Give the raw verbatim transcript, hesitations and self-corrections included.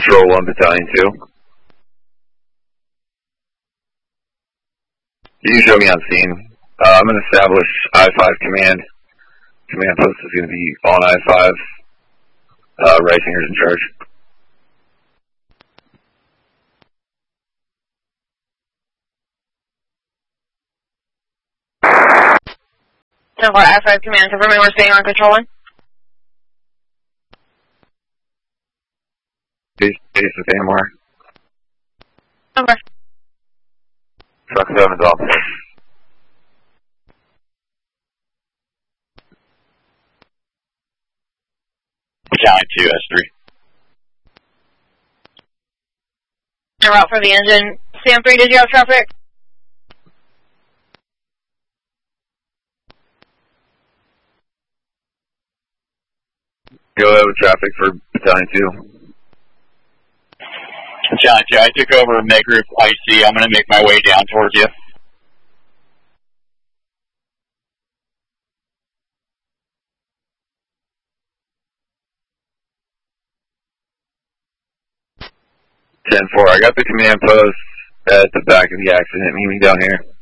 Patrol one, Battalion two. You can show me on scene. Uh, I'm going to establish I five command. Command post is going to be on I five. Uh, Reisinger's in charge. ten four I five command, confirming we're staying on control one. Base, base with Amor. Over. Truck seven's off. Battalion two, S three. En route for the engine. Sam three, did you have traffic? Go ahead with traffic for Battalion two. Battalion two, I took over Med Group I C. I'm going to make my way down towards you. ten four, I got the command post at the back of the accident. Meet me down here.